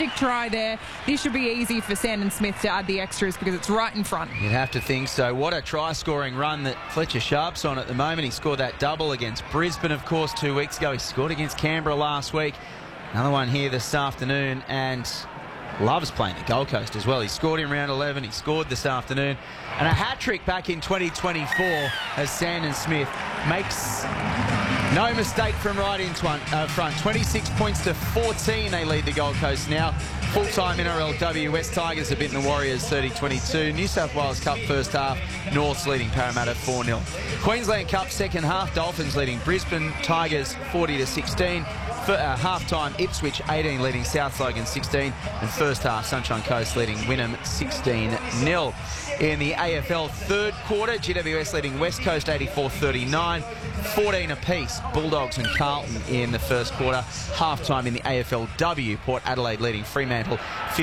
fantastic try there. This should be easy for Sandon Smith to add the extras because it's right in front. You'd have to think so. What a try-scoring run that Fletcher Sharp's on at the moment. He scored that double against Brisbane, of course, 2 weeks ago. He scored against Canberra last week. Another one here this afternoon, and loves playing the Gold Coast as well. He scored in round 11. He scored this afternoon. And a hat-trick back in 2024 as Sandon Smith makes no mistake from right in front. 26 points to 14 they lead the Gold Coast now. Full-time NRLW, West Tigers have beaten the Warriors 30-22. New South Wales Cup first half, Norths leading Parramatta 4-0. Queensland Cup second half, Dolphins leading Brisbane, Tigers 40-16. Half-time, Ipswich 18 leading South Logan 16. And first half, Sunshine Coast leading Wynnum 16-0. In the AFL third quarter, GWS leading West Coast 84-39. 14 apiece, Bulldogs and Carlton in the first quarter. Half-time in the AFLW, Port Adelaide leading Fremantle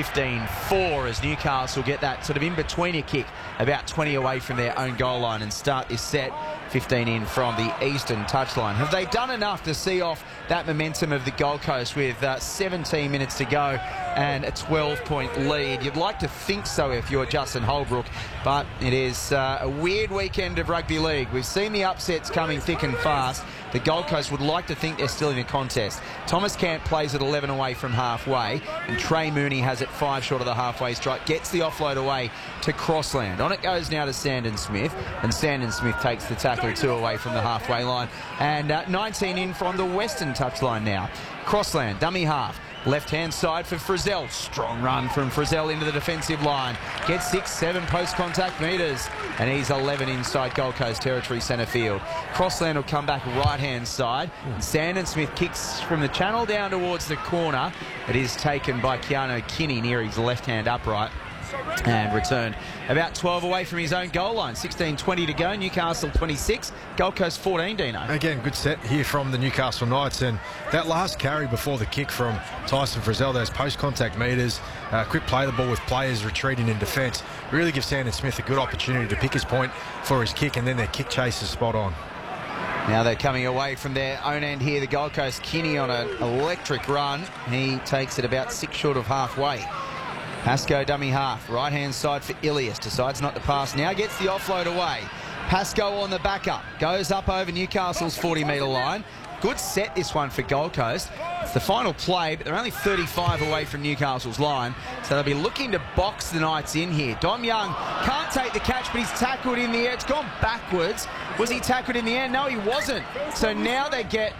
15-4 as Newcastle get that sort of in-betweener kick about 20 away from their own goal line and start this set 15 in from the eastern touchline. Have they done enough to see off that momentum of the Gold Coast with 17 minutes to go and a 12-point lead? You'd like to think so if you're Justin Holbrook, but it is a weird weekend of rugby league. We've seen the upsets coming thick and fast. The Gold Coast would like to think they're still in a contest. Thomas Camp plays at 11 away from halfway, and Trey Mooney has it 5 short of the halfway strike, gets the offload away to Crossland. On it goes now to Sandon Smith, and Sandon Smith takes the tackle 2 away from the halfway line, and 19 in from the western touchline now. Crossland, dummy half. Left-hand side for Frizzell. Strong run from Frizzell into the defensive line. Gets 6-7 post-contact metres. And he's 11 inside Gold Coast territory centre field. Crossland will come back right-hand side. And Sandon Smith kicks from the channel down towards the corner. It is taken by Keanu Kinney near his left-hand upright. And returned about 12 away from his own goal line. 16-20 to go. Newcastle 26. Gold Coast 14, Dino. Again, good set here from the Newcastle Knights. And that last carry before the kick from Tyson Frizzell, those post-contact metres, quick play the ball with players retreating in defence, really gives Sandon Smith a good opportunity to pick his point for his kick, and then their kick chase is spot on. Now they're coming away from their own end here. The Gold Coast, Kinney on an electric run. He takes it about 6 short of halfway. Pascoe dummy half, right-hand side for Ilias, decides not to pass, now gets the offload away. Pascoe on the backup, goes up over Newcastle's 40-metre line. Good set this one for Gold Coast. It's the final play, but they're only 35 away from Newcastle's line, so they'll be looking to box the Knights in here. Dom Young can't take the catch, but he's tackled in the air. It's gone backwards. Was he tackled in the air? No, he wasn't. So now they get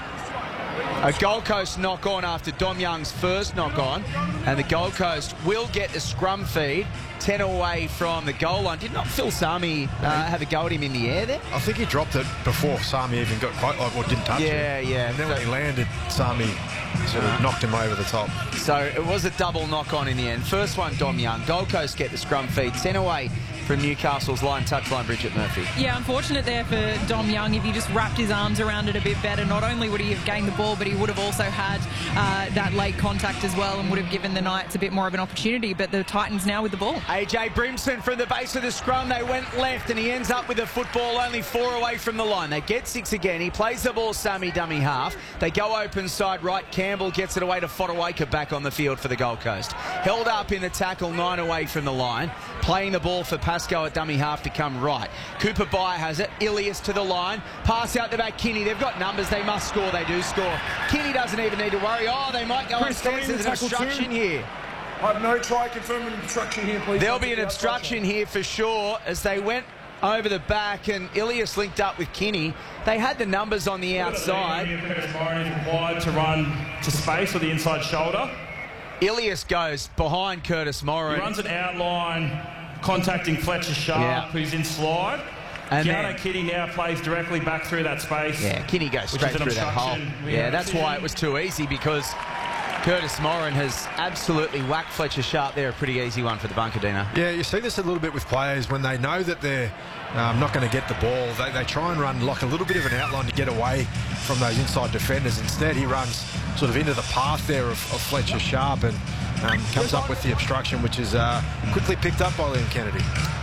a Gold Coast knock-on after Dom Young's first knock-on, and the Gold Coast will get the scrum feed 10 away from the goal line. Did not Phil Sami have a go at him in the air there? I think he dropped it before Sami even got quite, or didn't touch it. Yeah. And then when he landed, Sami sort of knocked him over the top. So it was a double knock-on in the end. First one, Dom Young. Gold Coast get the scrum feed 10 away from Newcastle's touchline, Bridget Murphy. Yeah, unfortunate there for Dom Young. If he just wrapped his arms around it a bit better, not only would he have gained the ball, but he would have also had that late contact as well and would have given the Knights a bit more of an opportunity. But the Titans now with the ball. AJ Brimson from the base of the scrum. They went left and he ends up with the football only 4 away from the line. They get 6 again. He plays the ball Sami dummy half. They go open side right. Campbell gets it away to Fotuaika back on the field for the Gold Coast. Held up in the tackle 9 away from the line. Playing the ball for Pascoe at dummy half to come right. Cooper Byer has it. Ilias to the line. Pass out the back. Kinney. They've got numbers. They must score. They do score. Kinney doesn't even need to worry. Oh, they might go upstairs. There's an obstruction here. I have no try confirming an obstruction here, please. There'll be an obstruction here for sure as they went over the back and Ilias linked up with Kinney. They had the numbers on the outside. Curtis Moran is required to run to space or the inside shoulder. Ilias goes behind Curtis Moran. He runs an outline contacting Fletcher Sharp, who's in slide. And Keanu Kinney now plays directly back through that space. Yeah, Kinney goes straight through that hole. Yeah, that's why it was too easy, because Curtis Moran has absolutely whacked Fletcher Sharp there. A pretty easy one for the bunker, Dino. Yeah, you see this a little bit with players when they know that they're not going to get the ball. They try and run like a little bit of an outline to get away from those inside defenders. Instead, he runs sort of into the path there of Fletcher Sharp and comes up with the obstruction, which is quickly picked up by Liam Kennedy.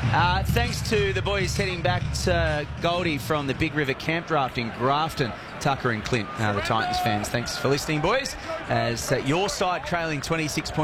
Thanks to the boys heading back to Goldie from the Big River Camp Draft in Grafton, Tucker and Clint, the Titans fans. Thanks for listening, boys, as your side trailing 26 points.